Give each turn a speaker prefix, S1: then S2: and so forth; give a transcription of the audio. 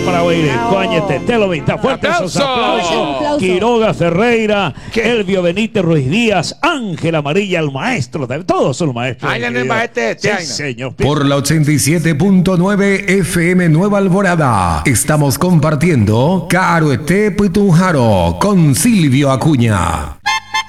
S1: para oír. Coñete, te lo vinta. Fuerte esos aplausos. Quiroga Ferreira, Elvio Benítez Ruiz Díaz, Ángel Amarilla, el maestro. Todos son maestros. Sí, señor.
S2: Por la 87.9 FM Nueva Alborada, estamos compartiendo Caruete Putunjaro con Silvio Acuña.